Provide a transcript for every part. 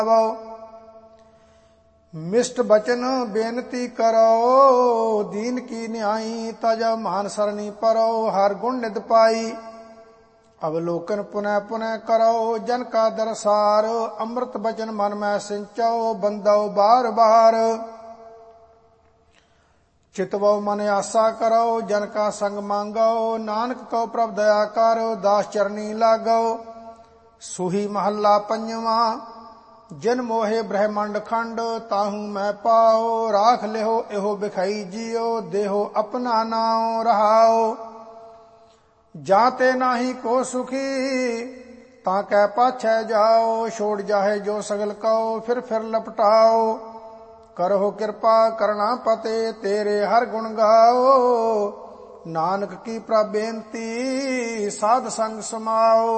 मिष्ट बचन बेनती करो, दीन की न्यायी तज मान सरनी परो। हर गुण निध पाई अवलोकन पुनः पुनः करो। जन का दरसार अमृत बचन मन में सिंचो, बंदो बार बार। चितवो मन आशा करो, जन का संग मांगो। नानक को प्रभ दया करो, दास चरनी लागो। सुही महला पंजवा, जिन मोहे ब्रह्मंड खंड ताहू मैं पाओ। राख लेहो एहो बिखाई जियो, देहो अपना नाओ रहाओ। जाते नाही को सुखी ताकै पाछै जाओ। छोड़ जाहे जो सगल कहो, फिर लपटाओ। करहो कृपा करना पते, तेरे हर गुण गाओ। नानक की प्रबेनती साध संग समाओ।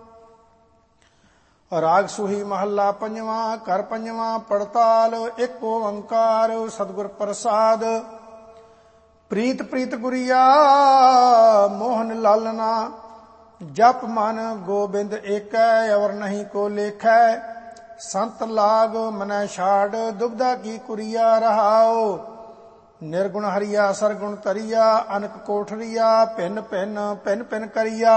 राग सुही महला पंजवा, कर पंजवा पड़ताल। एक ओंकार सतगुर प्रसाद। प्रीत प्रीत गुरिया मोहन लालना। जप मन गोबिंद एकै, और नहीं को लेखै। संत लाग मनै छाड़, दुबदा की कुरिया रहाओ। निर्गुण हरिया सरगुण तरिया, अनक कोठरिया भिन्न भिन्न करिया।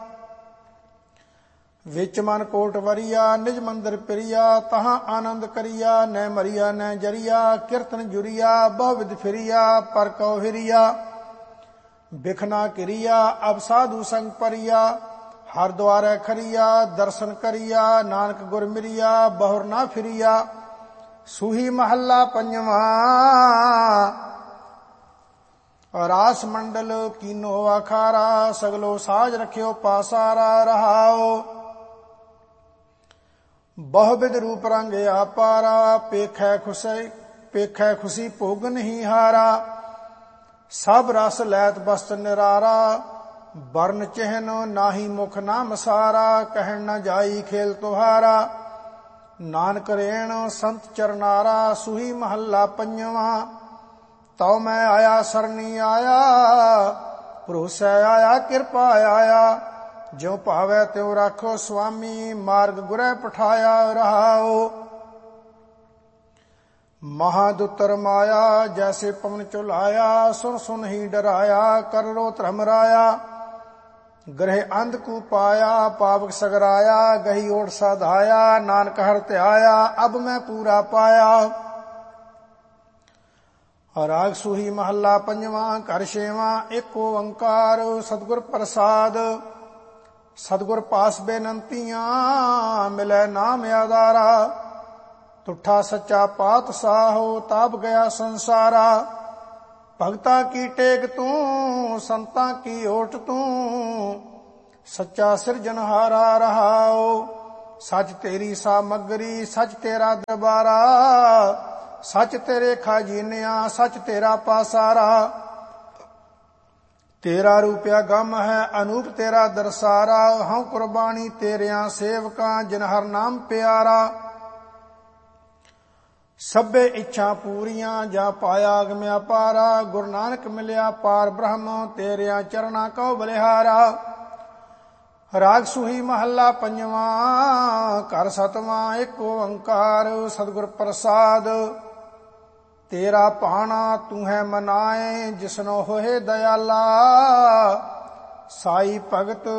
विच मन कोट वरिया, निज मंदिर प्रिया। तहां आनंद करिया, न मरिया न जरिया। कीर्तन जुरिया बहुविध फिरिया, पर कौ हिरिया। बिखना किरिया अब साधु संग परिया। हर द्वारे खरिया दर्शन करिया। नानक गुर मिरिया बहुर ना फिरिया। सुही महला पंजवा, रास मंडल कीनो आखारा। सगलो साज रखियो पासारा रहाओ। बहुविध रूप रंग आपारा। पेखै खुशी भोगन ही हारा। सब रस लैत बस्त निरारा। वर्ण चिन्ह नाही मुख नाम सारा। कहन न जाई खेल तुहारा। नानक रेण संत चरनारा। सुही महला पंजवा, तौ मैं आया सरनी आया। भरोसै आया कृपा आया। ज्यों भावै त्यों राखो स्वामी। मार्ग गुरै पठाया रहाओ। महादुतर माया जैसे पवन चुलाया। सुन सुन ही डराया, कर रो धर्म राया। ग्रह अंध को पाया, पावक सगराया। गही ओट साधाया, नानक हर त्याया। अब मैं पूरा पाया। राग सुही महला पंजवा, कर छेवा। एक ओंकार सतगुर प्रसाद। सतगुर पास बेनंतियां, मिलै नाम आधारा। तुठा सच्चा पातशाहो, ताप गया संसारा। भगता की टेक तू, संता की ओट तू। सच्चा सिरजनहारा रहाओ। सच तेरी सामग्री, सच तेरा दरबारा। सच तेरे खाजीनिया, सच तेरा पासारा। तेरा रूपया गम है, अनूप तेरा दरसारा। हूं कुर्बानी तेरिया सेवका, जिन हर नाम प्यारा। सभे इच्छा पूरियां, जा पाया अगम्या पारा। गुरु नानक मिलिया पार ब्रह्म, तेरिया चरना कौ बलिहारा। राग सुही महला पंजवा, कर सतवा। एक ओंकार सतगुर प्रसाद। तेरा पाना तू है मनाए, जिसनो होए दयाला। साई भगत